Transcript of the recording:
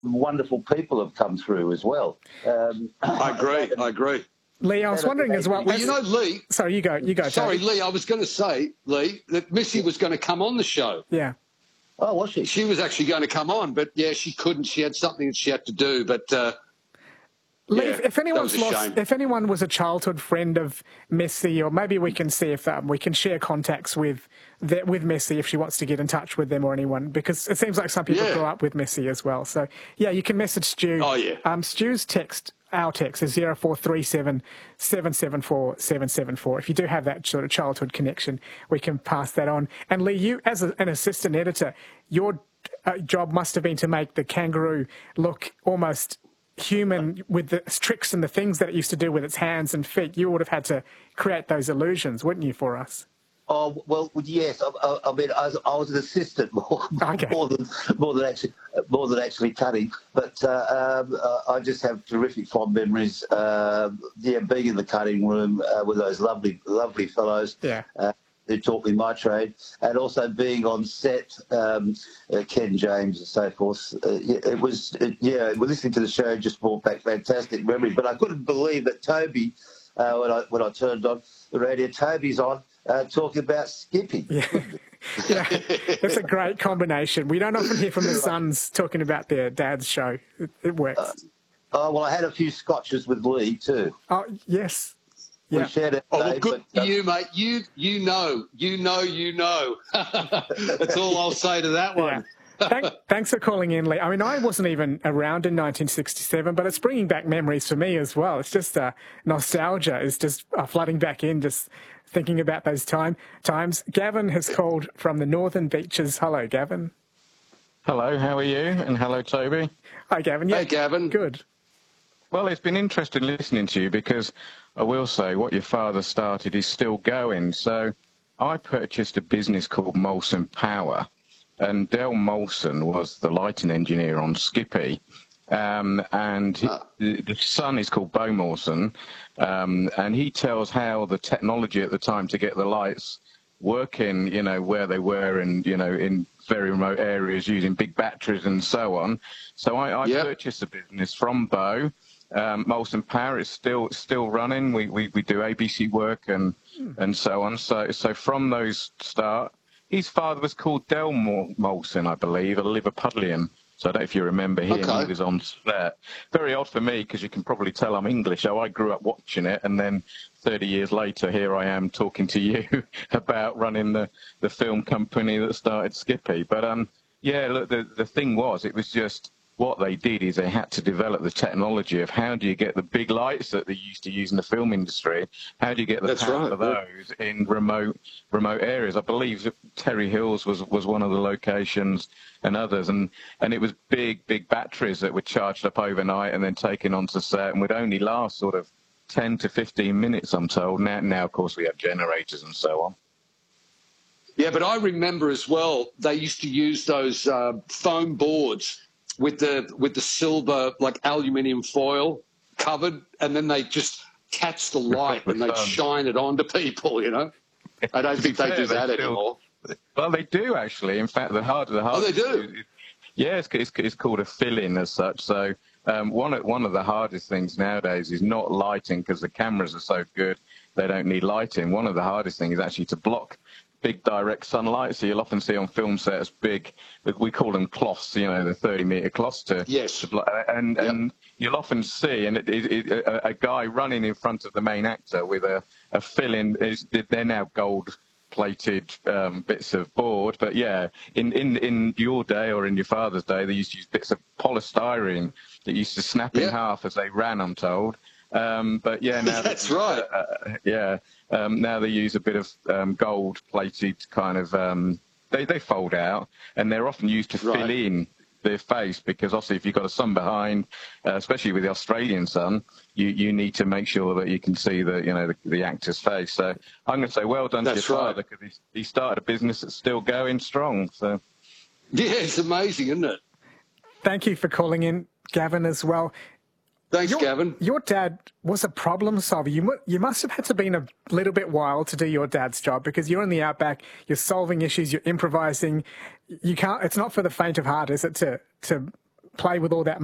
wonderful people have come through as well. I agree. Lee, I was wondering as well. Well, you know, Lee. Sorry, you go. Sorry, Toby. Lee. I was going to say, Lee, that Missy was going to come on the show. Yeah. Oh, was she? She was actually going to come on, but yeah, she couldn't. She had something that she had to do. But Lee, yeah, if anyone was a childhood friend of Missy, or maybe we can see if we can share contacts with Missy if she wants to get in touch with them or anyone, because it seems like some people grew up with Missy as well. So yeah, you can message Stu. Oh yeah. Stu's our text is 0437 774 774. If you do have that sort of childhood connection, we can pass that on. And Lee, you as an assistant editor, your job must have been to make the kangaroo look almost human with the tricks and the things that it used to do with its hands and feet. You would have had to create those illusions, wouldn't you, for us? Oh well, yes. I mean, I was an assistant more than actually cutting. But I just have terrific fond memories. Being in the cutting room with those lovely fellows. Yeah. Who taught me my trade, and also being on set, Ken James and so forth. Listening to the show just brought back fantastic memories. But I couldn't believe that Toby, when I turned on the radio, Toby's on talking about Skippy. Yeah. It's a great combination. We don't often hear from the sons talking about their dad's show. It works. Well, I had a few scotches with Lee too. Oh yes. We shared it. Well, good for you, mate. You know. That's all I'll say to that one. Thanks for calling in, Lee. I mean, I wasn't even around in 1967, but it's bringing back memories for me as well. It's just nostalgia is just flooding back in, just thinking about those times. Gavin has called from the Northern Beaches. Hello, Gavin. Hello, how are you? And hello, Toby. Hi, Gavin. Yeah, hey, Gavin. Good. Well, it's been interesting listening to you because I will say what your father started is still going. So I purchased a business called Molson Power, and Del Molson was the lighting engineer on Skippy. The son is called Bo Molson, and he tells how the technology at the time to get the lights working, where they were and, in very remote areas using big batteries and so on. So I purchased a business from Bo. Molson Power is still running. We do ABC work and so on. So from those start, his father was called Del Molson, I believe, a Liverpudlian. So I don't know if you remember him. Okay. He was on set. Very odd for me because you can probably tell I'm English. So I grew up watching it, and then 30 years later, here I am talking to you about running the film company that started Skippy. But look, the thing was, it was just. What they did is they had to develop the technology of how do you get the big lights that they used to use in the film industry, how do you get the power for those in remote areas. I believe Terry Hills was one of the locations and others, and it was big batteries that were charged up overnight and then taken onto set and would only last sort of 10 to 15 minutes, I'm told. Now of course, we have generators and so on. Yeah, but I remember as well, they used to use those foam boards with the silver, like aluminium foil covered, and then they just catch the light and they'd shine it onto people, I don't think they do that anymore. Well, they do actually. In fact, the harder. Oh, they do? Yeah, it's called a fill-in as such. So one of the hardest things nowadays is not lighting because the cameras are so good, they don't need lighting. One of the hardest things is actually to block big direct sunlight, so you'll often see on film sets big, we call them cloths, the 30-metre cloths and you'll often see a guy running in front of the main actor with a fill-in. They're now gold-plated bits of board, but in your day or in your father's day, they used to use bits of polystyrene that used to snap in half as they ran, I'm told. But now that's right. Now they use a bit of gold-plated kind of. They fold out, and they're often used to fill in their face because obviously, if you've got a sun behind, especially with the Australian sun, you need to make sure that you can see the actor's face. So I'm going to say well done to your father because he started a business that's still going strong. So yeah, it's amazing, isn't it? Thank you for calling in, Gavin, as well. Thanks, Gavin. Your dad was a problem solver. You must have had to been a little bit wild to do your dad's job because you're in the outback, you're solving issues, you're improvising. You can't. It's not for the faint of heart, is it? To play with all that